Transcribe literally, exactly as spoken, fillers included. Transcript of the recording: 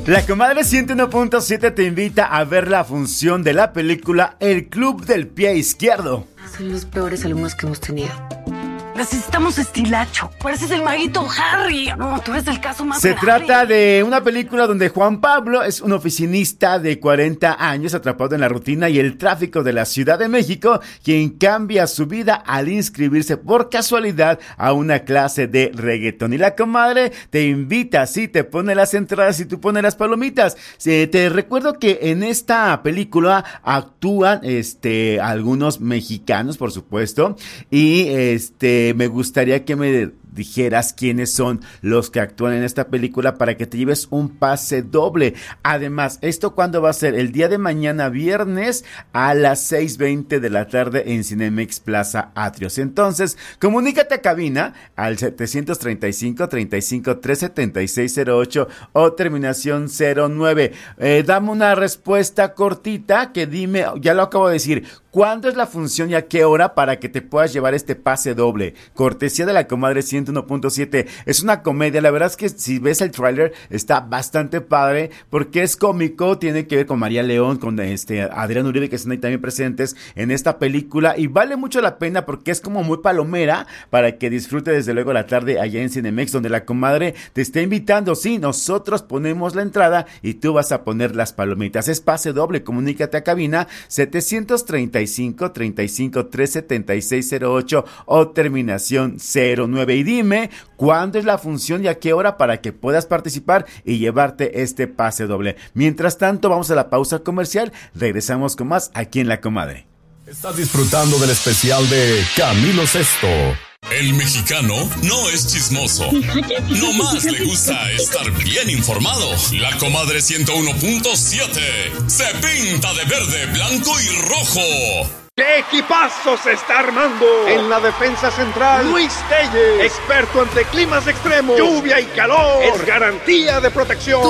La Comadre ciento uno punto siete te invita a ver la función de la película El Club del Pie Izquierdo. Son los peores alumnos que hemos tenido. Necesitamos estilacho. Pareces el maguito Harry. No, tú eres el caso más Se grave. trata de una película donde Juan Pablo es un oficinista de cuarenta años atrapado en la rutina y el tráfico de la Ciudad de México, quien cambia su vida al inscribirse por casualidad a una clase de reggaetón. Y la Comadre te invita, sí, te pone las entradas y tú pones las palomitas. Sí, te recuerdo que en esta película actúan este algunos mexicanos, por supuesto, y este me gustaría que me dijeras quiénes son los que actúan en esta película para que te lleves un pase doble. Además, ¿esto cuándo va a ser? El día de mañana, viernes, a las seis veinte de la tarde en Cinemex Plaza Atrios. Entonces, comunícate a cabina al setecientos treinta y cinco, treinta y cinco, tres setenta y seis cero ocho o terminación cero nueve. Eh, dame una respuesta cortita que dime, ya lo acabo de decir, ¿cuándo es la función y a qué hora para que te puedas llevar este pase doble? Cortesía de la Comadre ciento uno punto siete. Es una comedia, la verdad es que si ves el tráiler está bastante padre porque es cómico, tiene que ver con María León, con este Adrián Uribe, que están ahí también presentes en esta película y vale mucho la pena porque es como muy palomera para que disfrute desde luego la tarde allá en Cinemex, donde la Comadre te está invitando. Sí, nosotros ponemos la entrada y tú vas a poner las palomitas. Es pase doble, comunícate a cabina setecientos treinta y cinco, treinta y cinco, tres setenta y seis cero ocho o terminación cero nueve. Y dime cuándo es la función y a qué hora para que puedas participar y llevarte este pase doble. Mientras tanto, vamos a la pausa comercial. Regresamos con más aquí en La Comadre. Estás disfrutando del especial de Camilo Sesto. El mexicano no es chismoso. No más le gusta estar bien informado. La Comadre ciento uno punto siete se pinta de verde, blanco y rojo. ¡Qué equipazo se está armando! En la defensa central, Luis Telles, experto ante climas extremos, lluvia y calor, es garantía de protección.